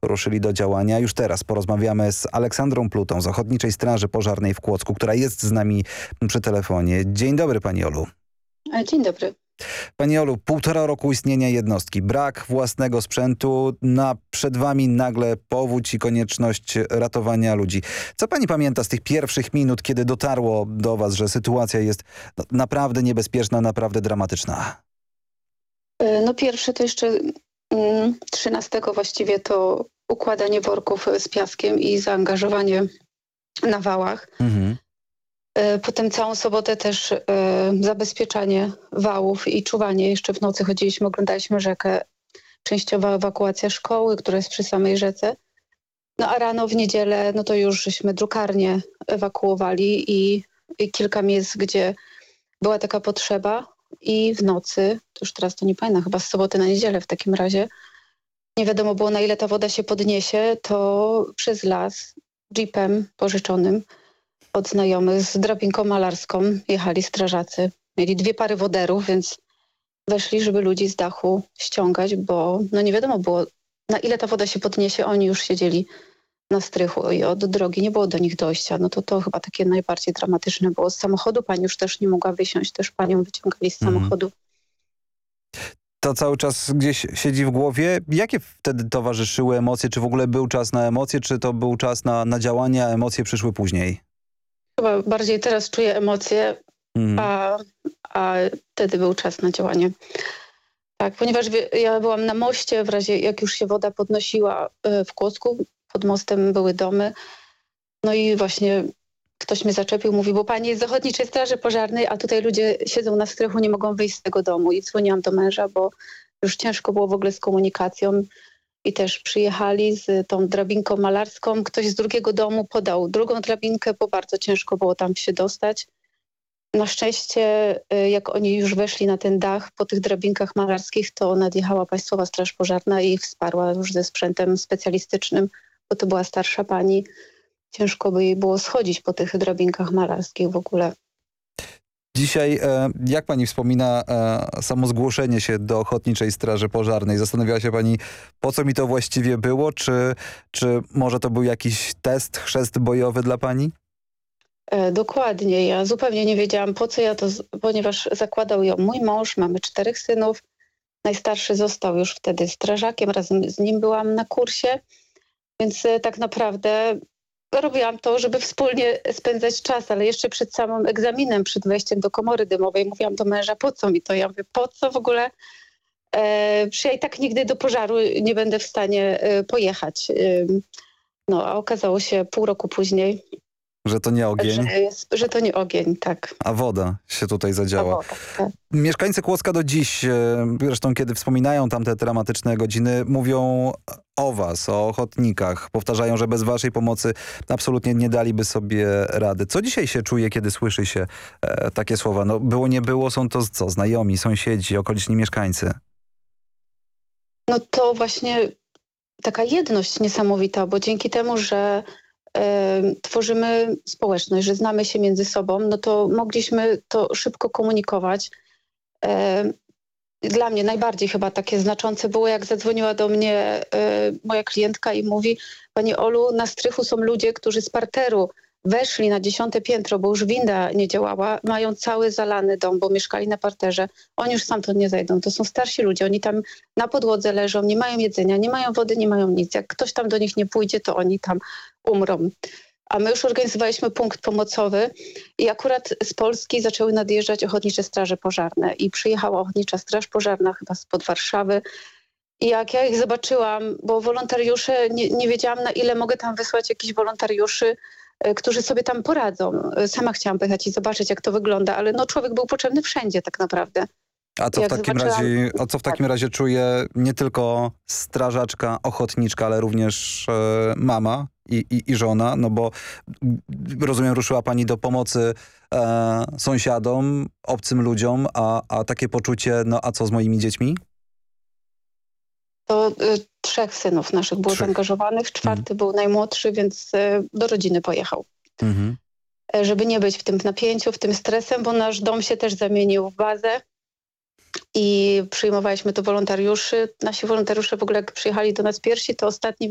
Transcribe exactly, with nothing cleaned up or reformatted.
ruszyli do działania. Już teraz porozmawiamy z Aleksandrą Plutą z Ochotniczej Straży Pożarnej w Kłodzku, która jest z nami przy telefonie. Dzień dobry, pani Olu. Dzień dobry. Pani Olu, półtora roku istnienia jednostki, brak własnego sprzętu, na przed wami nagle powódź i konieczność ratowania ludzi. Co pani pamięta z tych pierwszych minut, kiedy dotarło do was, że sytuacja jest no, naprawdę niebezpieczna, naprawdę dramatyczna? No pierwsze to jeszcze mm, trzynastego właściwie to układanie worków z piaskiem i zaangażowanie na wałach. Mhm. Potem całą sobotę też y, zabezpieczanie wałów i czuwanie. Jeszcze w nocy chodziliśmy, oglądaliśmy rzekę. Częściowa ewakuacja szkoły, która jest przy samej rzece. No a rano w niedzielę, no to już żeśmy drukarnię ewakuowali i, i kilka miejsc, gdzie była taka potrzeba. I w nocy, to już teraz to nie pamiętam, chyba z soboty na niedzielę w takim razie, nie wiadomo było, na ile ta woda się podniesie, to przez las jeepem pożyczonym od znajomych z drabinką malarską jechali strażacy. Mieli dwie pary woderów, więc weszli, żeby ludzi z dachu ściągać, bo no nie wiadomo było, na ile ta woda się podniesie. Oni już siedzieli na strychu i od drogi nie było do nich dojścia. No to to chyba takie najbardziej dramatyczne było. Z samochodu pani już też nie mogła wysiąść, też panią wyciągali z Mhm. samochodu. To cały czas gdzieś siedzi w głowie. Jakie wtedy towarzyszyły emocje? Czy w ogóle był czas na emocje, czy to był czas na, na działania, a emocje przyszły później? Chyba bardziej teraz czuję emocje, Mhm. a, a wtedy był czas na działanie. Tak, ponieważ wie- ja byłam na moście, w razie jak już się woda podnosiła e, w Kłodzku, pod mostem były domy. No i właśnie ktoś mnie zaczepił, mówi, bo pani jest z Ochotniczej Straży Pożarnej, a tutaj ludzie siedzą na strychu, nie mogą wyjść z tego domu. I dzwoniłam do męża, bo już ciężko było w ogóle z komunikacją. I też przyjechali z tą drabinką malarską. Ktoś z drugiego domu podał drugą drabinkę, bo bardzo ciężko było tam się dostać. Na szczęście, y, jak oni już weszli na ten dach po tych drabinkach malarskich, to nadjechała Państwowa Straż Pożarna i ich wsparła już ze sprzętem specjalistycznym, bo to była starsza pani. Ciężko by jej było schodzić po tych drabinkach malarskich w ogóle. Dzisiaj, e, jak pani wspomina, e, samo zgłoszenie się do Ochotniczej Straży Pożarnej. Zastanawiała się pani, po co mi to właściwie było? Czy, czy może to był jakiś test, chrzest bojowy dla pani? E, dokładnie. Ja zupełnie nie wiedziałam, po co ja to, z- ponieważ zakładał ją mój mąż, mamy czterech synów. Najstarszy został już wtedy strażakiem, razem z nim byłam na kursie, więc e, tak naprawdę robiłam to, żeby wspólnie spędzać czas, ale jeszcze przed samym egzaminem, przed wejściem do komory dymowej mówiłam do męża, po co mi to? Ja mówię, po co w ogóle? E, przecież ja i tak nigdy do pożaru nie będę w stanie e, pojechać. Ym, no a okazało się pół roku później, Że to nie ogień, że, jest, że to nie ogień, tak. a woda się tutaj A zadziała. woda, tak. Mieszkańcy Kłodzka do dziś, e, zresztą kiedy wspominają tamte dramatyczne godziny, mówią o was, o ochotnikach. Powtarzają, że bez waszej pomocy absolutnie nie daliby sobie rady. Co dzisiaj się czuje, kiedy słyszy się e, takie słowa? No było, nie było, są to co? Znajomi, sąsiedzi, okoliczni mieszkańcy. No to właśnie taka jedność niesamowita, bo dzięki temu, że e, tworzymy społeczność, że znamy się między sobą, no to mogliśmy to szybko komunikować. E, Dla mnie najbardziej chyba takie znaczące było, jak zadzwoniła do mnie e, moja klientka i mówi, pani Olu, na strychu są ludzie, którzy z parteru weszli na dziesiąte piętro, bo już winda nie działała, mają cały zalany dom, bo mieszkali na parterze. Oni już stamtąd nie zejdą. To są starsi ludzie, oni tam na podłodze leżą, nie mają jedzenia, nie mają wody, nie mają nic. Jak ktoś tam do nich nie pójdzie, to oni tam umrą. A my już organizowaliśmy punkt pomocowy i akurat z Polski zaczęły nadjeżdżać Ochotnicze Straże Pożarne i przyjechała Ochotnicza Straż Pożarna chyba spod Warszawy. I jak ja ich zobaczyłam, bo wolontariusze, nie, nie wiedziałam, na ile mogę tam wysłać jakichś wolontariuszy, y, którzy sobie tam poradzą. Y, Sama chciałam pojechać i zobaczyć, jak to wygląda, ale no człowiek był potrzebny wszędzie tak naprawdę. A co, w Jak takim zobaczyłam- razie, a co w takim razie czuje nie tylko strażaczka, ochotniczka, ale również e, mama i, i, i żona? No bo mm, rozumiem, ruszyła pani do pomocy e, sąsiadom, obcym ludziom, a, a takie poczucie, no a co z moimi dziećmi? To y, trzech synów naszych było Trzech. zaangażowanych, czwarty był najmłodszy, więc y, do rodziny pojechał. Mhm. E, Żeby nie być w tym napięciu, w tym stresem, bo nasz dom się też zamienił w bazę i przyjmowaliśmy tu wolontariuszy. Nasi wolontariusze w ogóle jak przyjechali do nas pierwsi, to ostatni